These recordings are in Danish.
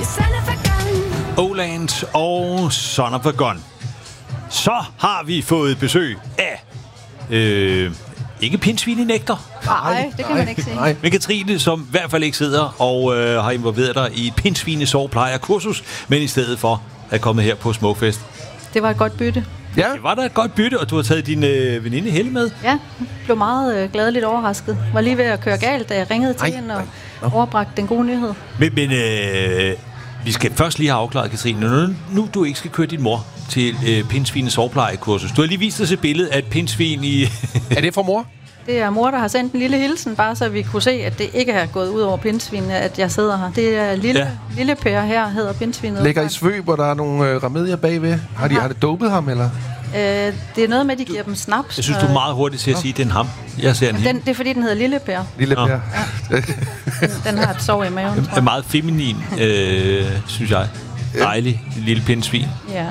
Oland og Son of a Gun. Så har vi fået besøg af... ikke pindsvinenægter. Nej, det kan man ikke sige. Men Katrine, som i hvert fald ikke sidder og har involveret dig i et pindsvinesoveplejerkursus, men i stedet for er kommet her på Smukfest. Det var et godt bytte. Ja. Det var da et godt bytte, og du har taget din veninde Helle med. Ja, blev meget gladeligt overrasket. Var lige ved at køre galt, da jeg ringede til hende og overbragte den gode nyhed. Men vi skal først lige have afklaret, Katrine. Nu du ikke skal køre din mor til pindsvinesoveplejerkursus. Du har lige vist os et billede af et pindsvin i... Er det for mor? Det er mor, der har sendt en lille hilsen, bare så vi kunne se, at det ikke har gået ud over pindsvinene, at jeg sidder her. Det er lille Per her, hedder pindsvinet. Ligger i svøb, og der er nogle remedier bagved. Har det dopet ham, eller? Det er noget med, at de giver dem snaps. Jeg synes, du er meget hurtigt til at sige, at det er en ham. Jeg ser den. Det er, fordi den hedder Lille Per. Lille Per. Ja. Den har et sår i maven, tror jeg. Er meget feminin, synes jeg. Dejlig lille pindsvin. Ja.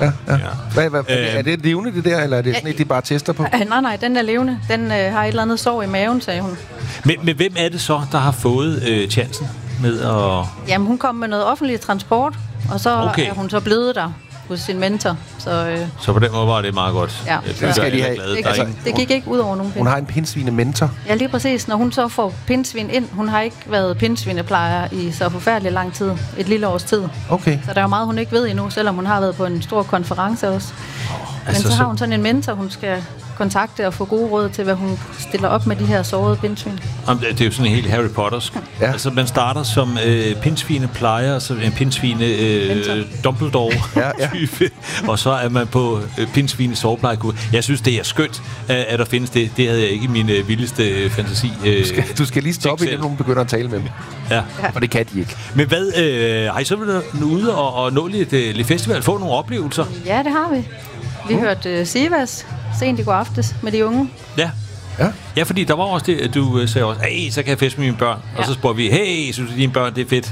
Er det levende, det der, eller er det sådan et, de bare tester på? Nej, den er levende. Den har et eller andet sår i maven, sagde hun. Men hvem er det så, der har fået chancen med at... Jamen, hun kom med noget offentlig transport, og så er hun så blevet der hos sin mentor. Så på den måde var det meget godt. Ja. Det skal de have. Det gik ikke ud over nogen penge. Hun har en pindsvine-mentor. Ja, lige præcis. Når hun så får pindsvin ind, hun har ikke været pindsvineplejer i så forfærdelig lang tid. Et lille års tid. Okay. Så der er meget, hun ikke ved endnu, selvom hun har været på en stor konference også. Men så har hun sådan en mentor, hun skal kontakte og få gode råd til, hvad hun stiller op med de her sårede pindsvin. Det er jo sådan en helt Harry Pottersk. Ja. Altså, man starter som pindsvineplejer, så en pindsvine Dumbledore-type, og så er man på pindsvinesoveplejerkursus. Jeg synes, det er skønt, at der findes det. Det havde jeg ikke i min vildeste fantasi. Du skal lige stoppe, inden nogen begynder at tale med dem. Ja. Og det kan de ikke. Men hvad, har I så været ude og nå lidt festival, få nogle oplevelser? Ja, det har vi. Vi hørte Sivas sent i går aftes med de unge. Ja, fordi der var også det, at du sagde også, hey, så kan jeg feste med mine børn. Ja. Og så spurgte vi, hey, synes du, dine børn, det er fedt?